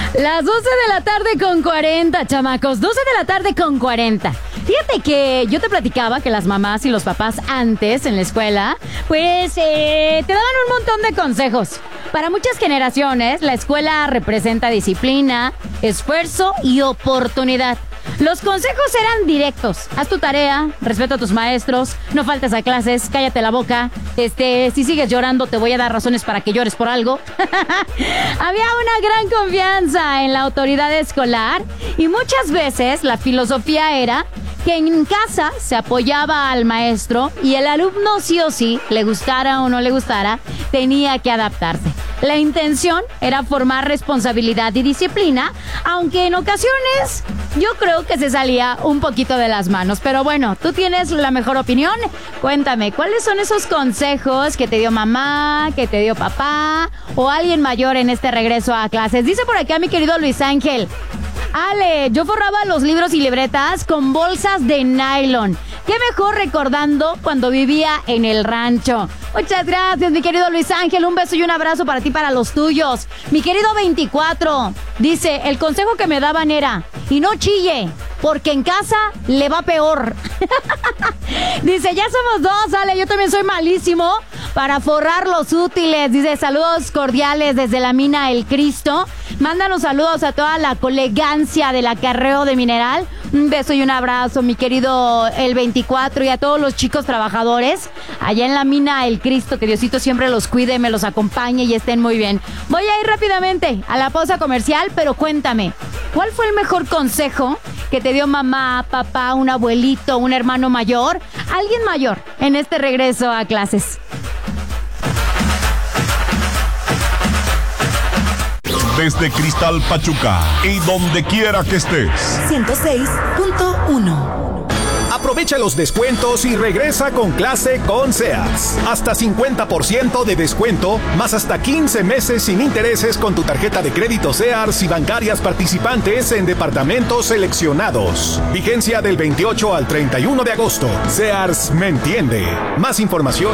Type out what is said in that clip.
Las 12 de la tarde con 40, chamacos. 12 de la tarde con 40. Fíjate que yo te platicaba que las mamás y los papás antes en la escuela, pues te daban un montón de consejos. Para muchas generaciones, la escuela representa disciplina, esfuerzo y oportunidad. Los consejos eran directos. Haz tu tarea, respeta a tus maestros, no faltes a clases, cállate la boca. Si sigues llorando, te voy a dar razones para que llores por algo. Había una gran confianza en la autoridad escolar y muchas veces la filosofía era que en casa se apoyaba al maestro y el alumno sí o sí, le gustara o no le gustara, tenía que adaptarse. La intención era formar responsabilidad y disciplina, aunque en ocasiones yo creo que se salía un poquito de las manos. Pero bueno, tú tienes la mejor opinión. Cuéntame, ¿cuáles son esos consejos que te dio mamá, que te dio papá o alguien mayor en este regreso a clases? Dice por acá mi querido Luis Ángel: Ale, yo forraba los libros y libretas con bolsas de nylon. Qué mejor recordando cuando vivía en el rancho. Muchas gracias, mi querido Luis Ángel. Un beso y un abrazo para ti y para los tuyos. Mi querido 24 dice: el consejo que me daban era: y no chille, porque en casa le va peor. Dice: ya somos dos, Ale, yo también soy malísimo para forrar los útiles. Dice: saludos cordiales desde la mina El Cristo. Mándanos saludos a toda la colegancia del acarreo de mineral. Un beso y un abrazo, mi querido el 24, y a todos los chicos trabajadores allá en la mina El Cristo. Que Diosito siempre los cuide, me los acompañe y estén muy bien. Voy a ir rápidamente a la pausa comercial, pero cuéntame, ¿cuál fue el mejor consejo que te dio mamá, papá, un abuelito, un hermano mayor, alguien mayor en este regreso a clases? Desde Cristal Pachuca y donde quiera que estés. 106.1. Aprovecha los descuentos y regresa con clase con Sears. Hasta 50% de descuento, más hasta 15 meses sin intereses con tu tarjeta de crédito Sears y bancarias participantes en departamentos seleccionados. Vigencia del 28 al 31 de agosto. Sears me entiende. Más información